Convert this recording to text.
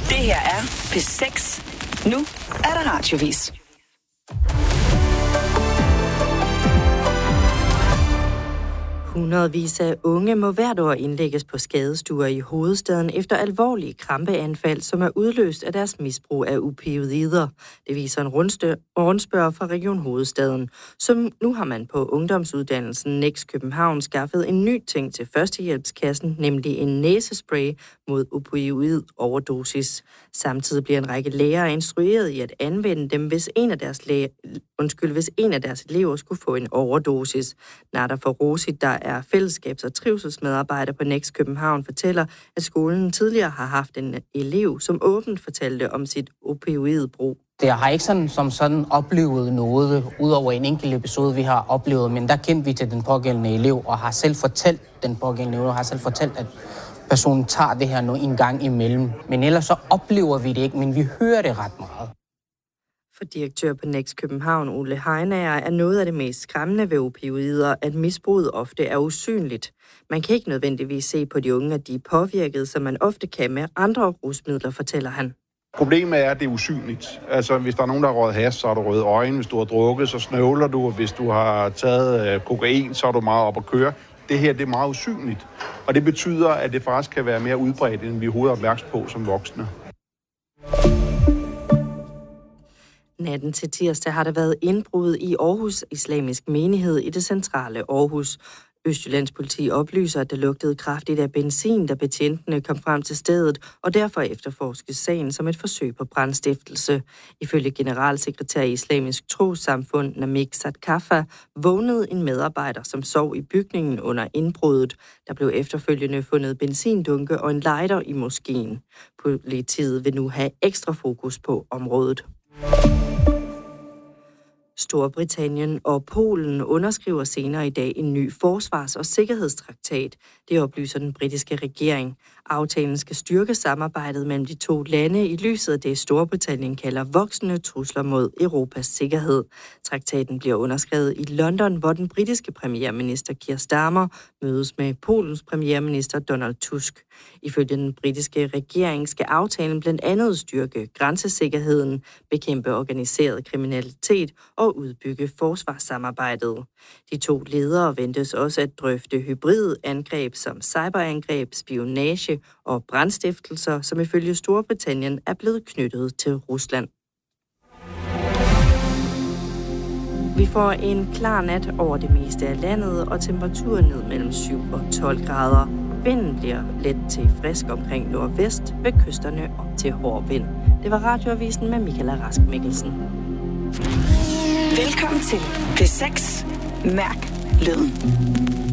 Det her er P6. Nu er der radiovis. Hundredvis af unge må hvert år indlægges på skadestuer i hovedstaden efter alvorlige krampeanfald, som er udløst af deres misbrug af opioider. Det viser en rundspørg fra Region Hovedstaden. Så nu har man på ungdomsuddannelsen Next København skaffet en ny ting til førstehjælpskassen, nemlig en næsespray mod opioid-overdosis. Samtidig bliver en række lærere instrueret i at anvende dem, hvis en af deres elever skulle få en overdosis. Nada Farosi, der er fællesskabs- og trivselsmedarbejder på Next København, fortæller, at skolen tidligere har haft en elev, som åbent fortalte om sit opioidbrug. Jeg har ikke sådan oplevet noget, udover en enkelt episode, vi har oplevet, men der kendte vi til den pågældende elev, og har selv fortalt at personen tager det her nu en gang imellem. Men ellers så oplever vi det ikke, men vi hører det ret meget. For direktør på Next København, Ole Heinager, er noget af det mest skræmmende ved opioider, at misbruget ofte er usynligt. Man kan ikke nødvendigvis se på de unge, at de er påvirket, som man ofte kan med andre rusmidler, fortæller han. Problemet er, at det er usynligt. Altså, hvis der er nogen, der har røget hash, så har du røde øjne. Hvis du har drukket, så snøvler du. Hvis du har taget kokain, så er du meget op at køre. Det her, det er meget usynligt. Og det betyder, at det faktisk kan være mere udbredt, end vi overhovedet er opmærksom på som voksne. Natten til tirsdag har der været indbrud i Aarhus Islamisk Menighed i det centrale Aarhus. Østjyllands politi oplyser, at det lugtede kraftigt af benzin, da betjentene kom frem til stedet, og derfor efterforskes sagen som et forsøg på brandstiftelse. Ifølge generalsekretær i Islamisk Trossamfund, Namik Sadkafa, vågnede en medarbejder, som sov i bygningen under indbruddet. Der blev efterfølgende fundet benzindunke og en lighter i moskeen. Politiet vil nu have ekstra fokus på området. Storbritannien og Polen underskriver senere i dag en ny forsvars- og sikkerhedstraktat. Det oplyser den britiske regering. Aftalen skal styrke samarbejdet mellem de to lande i lyset af det, Storbritannien kalder voksende trusler mod Europas sikkerhed. Traktaten bliver underskrevet i London, hvor den britiske premierminister Keir Starmer mødes med Polens premierminister Donald Tusk. Ifølge den britiske regering skal aftalen blandt andet styrke grænsesikkerheden, bekæmpe organiseret kriminalitet og udbygge forsvarssamarbejdet. De to ledere ventes også at drøfte hybridangreb som cyberangreb, spionage og brandstiftelser, som ifølge Storbritannien er blevet knyttet til Rusland. Vi får en klar nat over det meste af landet, og temperaturen ned mellem 7 og 12 grader. Vinden bliver let til frisk omkring nordvest, ved kysterne op til hård vind. Det var Radioavisen med Michaela Rask Mikkelsen. Velkommen til P6. Mærk lyden.